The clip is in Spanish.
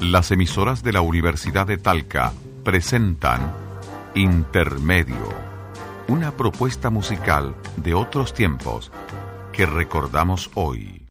Las emisoras de la Universidad de Talca presentan Intermedio, una propuesta musical de otros tiempos que recordamos hoy.